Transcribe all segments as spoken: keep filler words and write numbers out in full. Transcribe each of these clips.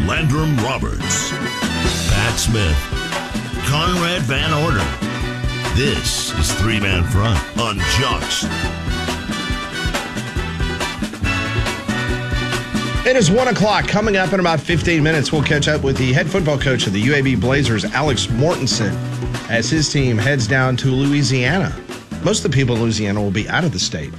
Landrum Roberts, Pat Smith, Conrad Van Order. This is Three Man Front on Jocks. It is one o'clock. Coming up in about fifteen minutes, we'll catch up with the head football coach of the U A B Blazers, Alex Mortensen, as his team heads down to Louisiana. Most of the people in Louisiana will be out of the state,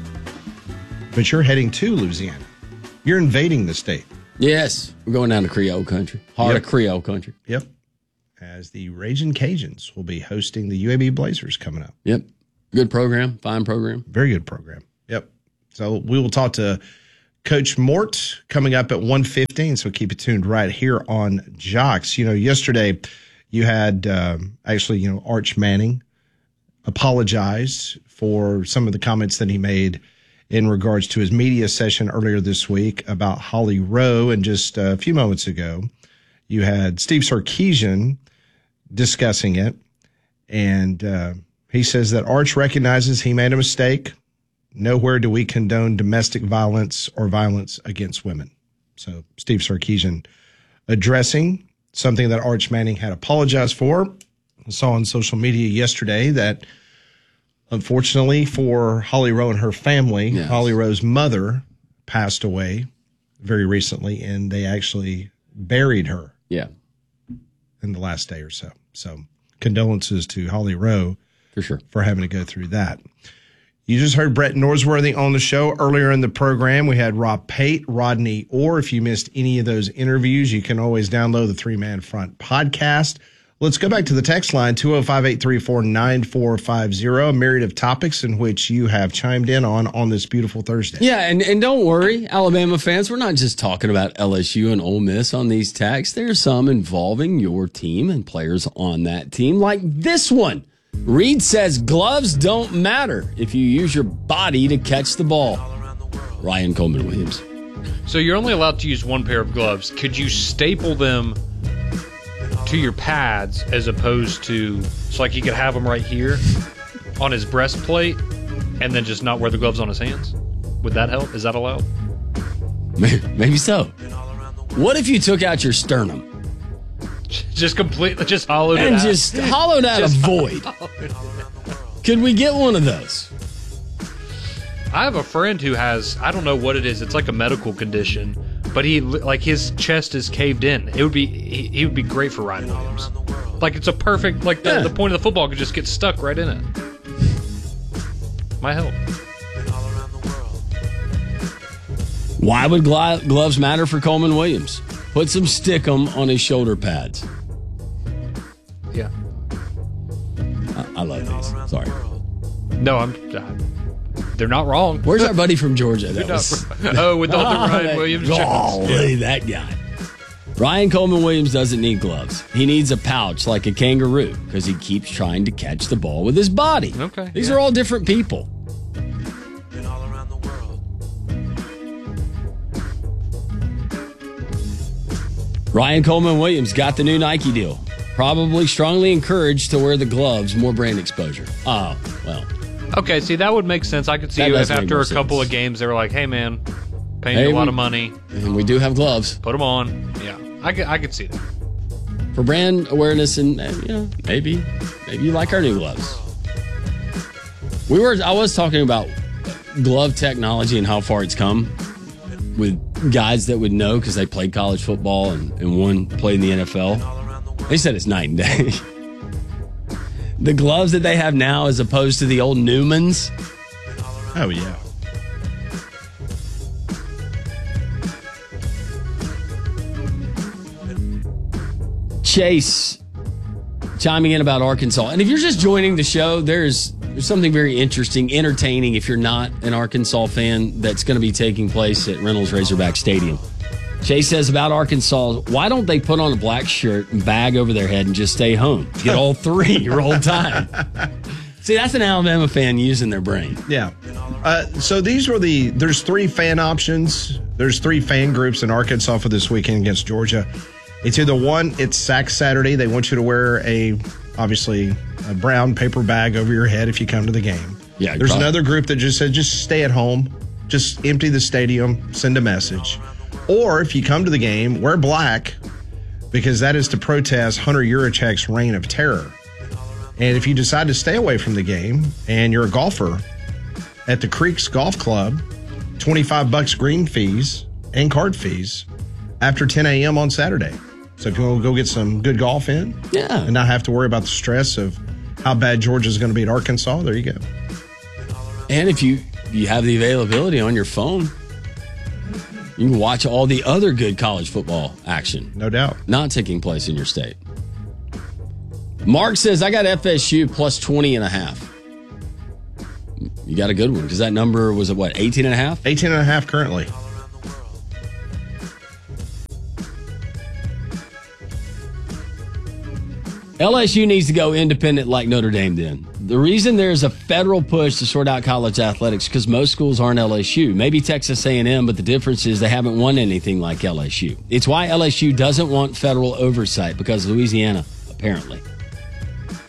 but you're heading to Louisiana. You're invading the state. Yes, we're going down to Creole country, heart Yep. of Creole country. Yep. As the Ragin' Cajuns will be hosting the U A B Blazers coming up. Yep. Good program, fine program. Very good program. Yep. So we will talk to Coach Mort coming up at one fifteen, so keep it tuned right here on Jocks. You know, yesterday you had um, actually, you know, Arch Manning apologized for some of the comments that he made in regards to his media session earlier this week about Holly Rowe. And just a few moments ago, you had Steve Sarkisian discussing it, and uh, he says that Arch recognizes he made a mistake. Nowhere do we condone domestic violence or violence against women. So Steve Sarkisian addressing something that Arch Manning had apologized for. I saw on social media yesterday that, unfortunately for Holly Rowe and her family, yes. Holly Rowe's mother passed away very recently, and they actually buried her Yeah, in the last day or so. So condolences to Holly Rowe for sure. for having to go through that. You just heard Brett Norsworthy on the show earlier in the program. We had Rob Pate, Rodney Orr. If you missed any of those interviews, you can always download the Three Man Front podcast. Let's go back to the text line, two oh five, eight three four, nine four five oh, a myriad of topics in which you have chimed in on on this beautiful Thursday. Yeah, and, and don't worry, Alabama fans, we're not just talking about L S U and Ole Miss on these texts. There's some involving your team and players on that team, like this one. Reed says gloves don't matter if you use your body to catch the ball. Ryan Coleman Williams. So you're only allowed to use one pair of gloves. Could you staple them to your pads as opposed to, so like you could have them right here on his breastplate and then just not wear the gloves on his hands? Would that help? Is that allowed? Maybe so. What if you took out your sternum? Just completely, just hollowed it And out. just hollowed out Just a void. Could we get one of those? I have a friend who has, I don't know what it is. It's like a medical condition, but he, like, his chest is caved in. It would be, he, he would be great for Ryan Williams. Like, it's a perfect, like, the, Yeah. the point of the football could just get stuck right in it. Might help. Why would glo- gloves matter for Coleman Williams? Put some stickum on his shoulder pads. Yeah. I, I love these. Sorry. No, I'm, uh, they're not wrong. Where's our buddy from Georgia? That They're was, not, oh, with all the Ryan Williams jokes. Golly, that guy. Ryan Coleman Williams doesn't need gloves. He needs a pouch like a kangaroo because he keeps trying to catch the ball with his body. Okay, These yeah. are all different people. Ryan Coleman Williams got the new Nike deal. Probably strongly encouraged to wear the gloves, more brand exposure. Oh, well. Okay, see, that would make sense. I could see That if does make after more a couple sense. of games they were like, hey, man, paying Hey, you a lot we- of money. And we do have gloves Put them on. Yeah, I could, I could see that. for brand awareness, and uh, you know, maybe, maybe you like our new gloves. We were, I was talking about glove technology and how far it's come with guys that would know because they played college football and, and one played in the N F L. They said it's night and day. The gloves that they have now as opposed to the old Newmans. Oh, yeah. Chase chiming in about Arkansas. And if you're just joining the show, there's, there's something very interesting, entertaining, if you're not an Arkansas fan, that's going to be taking place at Reynolds Razorback Stadium. Chase says about Arkansas, why don't they put on a black shirt and bag over their head and just stay home? Get all three roll tide. See, that's an Alabama fan using their brain. Yeah. Uh, so these were the, there's three fan options. There's three fan groups in Arkansas for this weekend against Georgia. It's either one, it's Sack Saturday. They want you to wear a, obviously, a brown paper bag over your head if you come to the game. Yeah. There's probably. another group that just said, just stay at home. Just empty the stadium, send a message. Or if you come to the game, wear black because that is to protest Hunter Yurichek's reign of terror. And if you decide to stay away from the game and you're a golfer at the Creeks Golf Club, twenty-five bucks green fees and card fees after ten a.m. on Saturday. So if you want to go get some good golf in Yeah. and not have to worry about the stress of how bad Georgia's going to beat Arkansas, there you go. And if you, you have the availability on your phone, you can watch all the other good college football action No doubt. not taking place in your state. Mark says, I got F S U plus twenty and a half. You got a good one because that number was at what, eighteen and a half? eighteen and a half currently. L S U needs to go independent like Notre Dame then. The reason there's a federal push to sort out college athletics because most schools aren't L S U. Maybe Texas A and M, but the difference is they haven't won anything like L S U. It's why L S U doesn't want federal oversight because Louisiana, apparently,